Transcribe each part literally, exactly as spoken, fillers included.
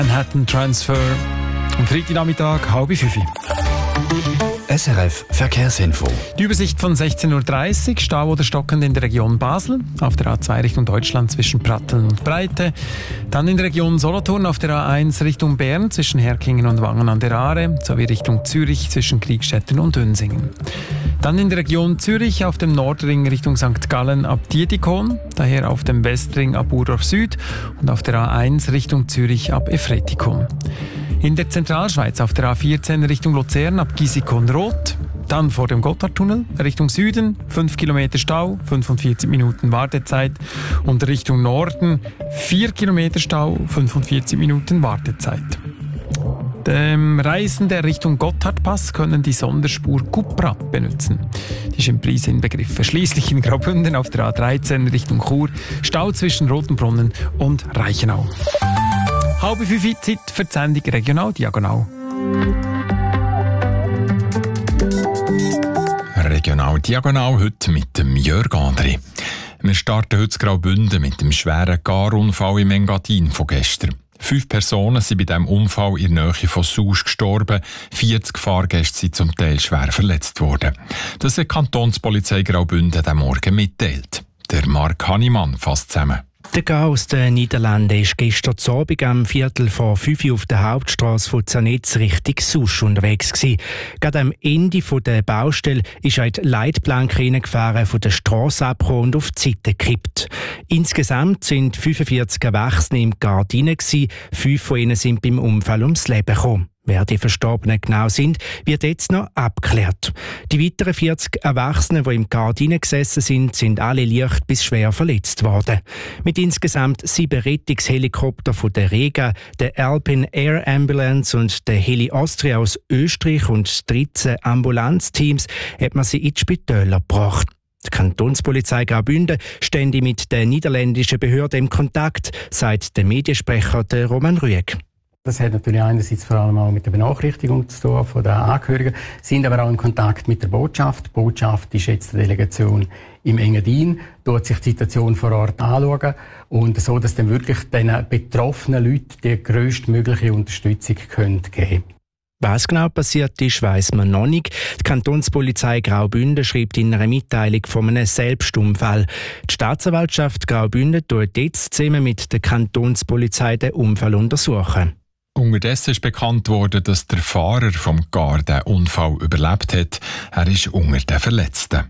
Manhattan Transfer am Freitagnachmittag, halb fünf. S R F Verkehrsinfo. Die Übersicht von sechzehn Uhr dreißig, Stau oder stockend in der Region Basel, auf der A zwei Richtung Deutschland zwischen Pratteln und Breite. Dann in der Region Solothurn auf der A eins Richtung Bern zwischen Herkingen und Wangen an der Aare, sowie Richtung Zürich zwischen Kriegstetten und Dönsingen. Dann in der Region Zürich auf dem Nordring Richtung Sankt Gallen ab Dietikon, daher auf dem Westring ab Urdorf Süd und auf der A eins Richtung Zürich ab Efretikon. In der Zentralschweiz auf der A vierzehn Richtung Luzern ab Gisikon-Rot. Dann vor dem Gotthardtunnel Richtung Süden, fünf Kilometer Stau, fünfundvierzig Minuten Wartezeit. Und Richtung Norden, vier Kilometer Stau, fünfundvierzig Minuten Wartezeit. Dem Reisenden Richtung Gotthardpass können die Sonderspur Cupra benutzen. Die ist im Preis inbegriffen. Schliesslich in Graubünden auf der A dreizehn Richtung Chur, Stau zwischen Rotenbrunnen und Reichenau. Halbe fünf Zeit für die Sendung Regional Diagonal. Regional Diagonal heute mit dem Jörg André. Wir starten heute in Graubünden mit dem schweren Garunfall im Engadin von gestern. Fünf Personen sind bei diesem Unfall in der Nähe von Susch gestorben, vierzig Fahrgäste sind zum Teil schwer verletzt worden. Das hat die Kantonspolizei Graubünden diesen Morgen mitteilt. Der Mark Hannemann fasst zusammen. Der Gau aus den Niederlanden war gestern Abend am Viertel vor fünf Uhr auf der Hauptstrasse von Zanetz Richtung Susch unterwegs gewesen. Gerade am Ende der Baustelle ist er in die Leitplanke hineingefahren, von der Strasse abgekommen und auf die Seite gekippt. Insgesamt sind fünfundvierzig Erwachsene im Gardin gewesen. Fünf von ihnen sind beim Unfall ums Leben gekommen. Wer die Verstorbenen genau sind, wird jetzt noch abgeklärt. Die weiteren vierzig Erwachsenen, die im Gardin gesessen sind, sind alle leicht bis schwer verletzt worden. Mit insgesamt sieben Rettungshelikoptern von der Rega, der Alpine Air Ambulance und der Heli Austria aus Österreich und dreizehn Ambulanzteams hat man sie in die Spitäler gebracht. Die Kantonspolizei Graubünden stände mit der niederländischen Behörde im Kontakt, sagt der Mediensprecher der Roman Rüegg. Das hat natürlich einerseits vor allem auch mit der Benachrichtigung zu tun von den Angehörigen, sind aber auch in Kontakt mit der Botschaft. Die Botschaft ist jetzt eine Delegation im Engadin, dort sich die Situation vor Ort anschauen und so, dass dann wirklich den betroffenen Leuten die grösstmögliche Unterstützung geben können. Was genau passiert ist, weiss man noch nicht. Die Kantonspolizei Graubünden schreibt in einer Mitteilung von einem Selbstunfall. Die Staatsanwaltschaft Graubünden tut jetzt zusammen mit der Kantonspolizei den Unfall untersuchen. Unterdessen ist bekannt worden, dass der Fahrer vom Gar den Unfall überlebt hat. Er ist unter den Verletzten.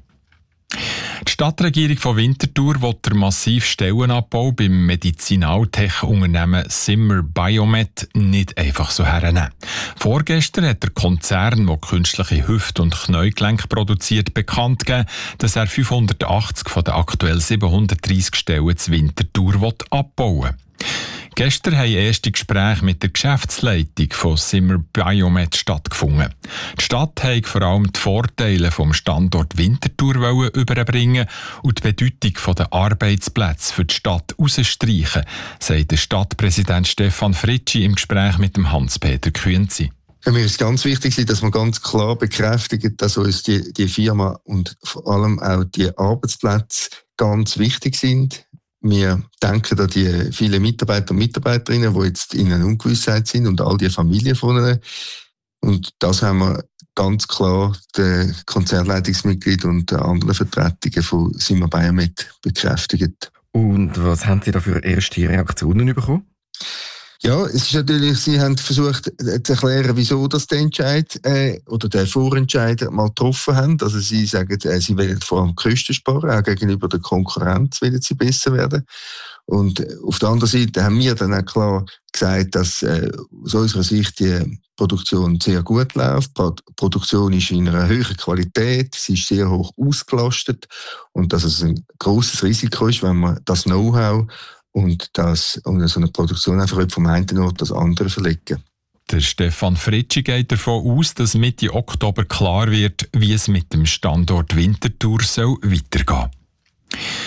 Die Stadtregierung von Winterthur will den massiven Stellenabbau beim Medizinaltech-Unternehmen Zimmer Biomet nicht einfach so hernehmen. Vorgestern hat der Konzern, der künstliche Hüft- und Kniegelenke produziert, bekannt gegeben, dass er fünfhundertachtzig von den aktuell siebenhundertdreissig Stellen zu Winterthur abbauen will. Gestern haben erste Gespräche mit der Geschäftsleitung von Zimmer Biomet stattgefunden. Die Stadt wollte vor allem die Vorteile vom Standort Winterthur überbringen und die Bedeutung der Arbeitsplätze für die Stadt herausstreichen, sagt der Stadtpräsident Stefan Fritschi im Gespräch mit dem Hans-Peter Künzi. Für mich ist ganz wichtig, dass man ganz klar bekräftigt, dass uns die, die Firma und vor allem auch die Arbeitsplätze ganz wichtig sind. Wir denken an die vielen Mitarbeiter und Mitarbeiterinnen, die jetzt in einer Ungewissheit sind und all die Familien von ihnen. Und das haben wir ganz klar den Konzernleitungsmitgliedern und den anderen Vertretungen von Zimmer Biomet bekräftigt. Und was haben Sie da für erste Reaktionen bekommen? Ja, es ist natürlich, Sie haben versucht zu erklären, wieso das der Entscheid äh, oder der Vorentscheid mal getroffen haben. Also Sie sagen, äh, Sie wollen vor allem Kosten sparen, auch gegenüber der Konkurrenz wollen Sie besser werden. Und auf der anderen Seite haben wir dann auch klar gesagt, dass äh, aus unserer Sicht die Produktion sehr gut läuft. Die Produktion ist in einer höheren Qualität, sie ist sehr hoch ausgelastet und dass es ein grosses Risiko ist, wenn man das Know-how und das und so eine Produktion einfach vom einen Ort das andere verlegen. Der Stefan Fritschi geht davon aus, dass Mitte Oktober klar wird, wie es mit dem Standort Winterthur soll weitergehen.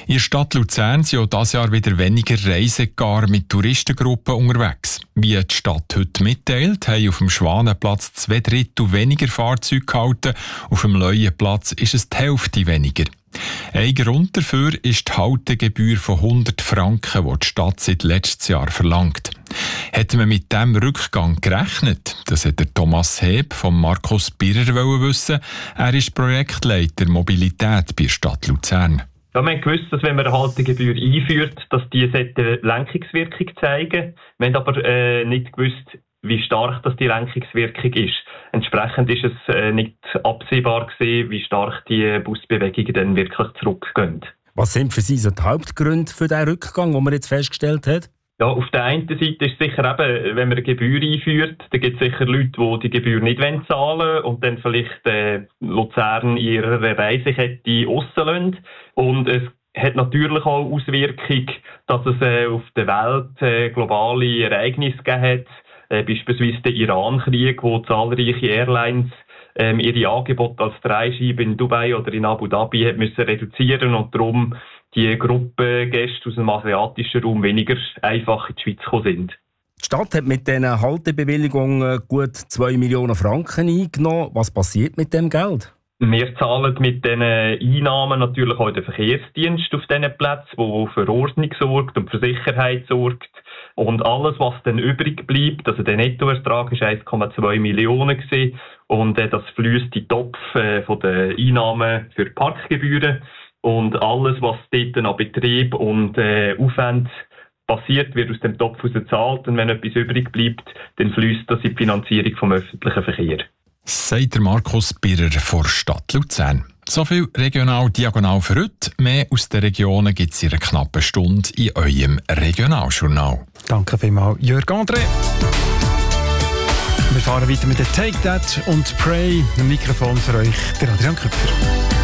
In der Stadt Luzern sind auch dieses Jahr wieder weniger Reisegar mit Touristengruppen unterwegs. Wie die Stadt heute mitteilt, haben auf dem Schwanenplatz zwei Drittel weniger Fahrzeuge gehalten, auf dem Leuenplatz ist es die Hälfte weniger. Ein Grund dafür ist die Haltegebühr von hundert Franken, die die Stadt seit letztes Jahr verlangt. Hätte man mit diesem Rückgang gerechnet? Das hat der Thomas Heb von Markus Birrer wissen. Er ist Projektleiter Mobilität bei der Stadt Luzern. Ja, wir haben gewusst, dass wenn man eine Haltegebühr einführt, dass die eine Lenkungswirkung zeigen. Wir haben aber äh, nicht gewusst, wie stark das die Lenkungswirkung ist. Entsprechend ist es äh, nicht absehbar gewesen, wie stark die Busbewegungen dann wirklich zurückgehen. Was sind für Sie so die Hauptgründe für den Rückgang, den man jetzt festgestellt hat? Ja, auf der einen Seite ist sicher eben, wenn man eine Gebühr einführt, dann gibt es sicher Leute, die die Gebühr nicht zahlen wollen und dann vielleicht äh, Luzern in ihrer Reisekette rauslassen. Und es hat natürlich auch Auswirkung, dass es äh, auf der Welt äh, globale Ereignisse gegeben hat, äh, beispielsweise den Iran-Krieg, wo zahlreiche Airlines ähm, ihre Angebote als Dreischeibe in Dubai oder in Abu Dhabi hat müssen reduzieren und darum die Gruppengäste aus dem asiatischen Raum weniger einfach in die Schweiz gekommen sind. Die Stadt hat mit diesen Haltebewilligungen gut zwei Millionen Franken eingenommen. Was passiert mit dem Geld? Wir zahlen mit diesen Einnahmen natürlich auch den Verkehrsdienst auf diesen Plätzen, der für Ordnung sorgt und für Sicherheit sorgt. Und alles, was dann übrig bleibt, also der Nettoertrag war eins Komma zwei Millionen gewesen, und äh, das fließt in den Topf äh, von den Einnahmen für Parkgebühren. Und alles, was dort an Betrieb und äh, Aufwand passiert, wird aus dem Topf gezahlt. Und wenn etwas übrig bleibt, dann fließt das in die Finanzierung vom öffentlichen Verkehr. Sagt der Markus Birrer von Stadt Luzern. So viel regional-diagonal für heute. Mehr aus den Regionen gibt es in einer knappen Stunde in eurem Regionaljournal. Danke vielmals, Jörg André. Wir fahren weiter mit der Take That und Pray. Ein Mikrofon für euch, der Adrian Küpfer.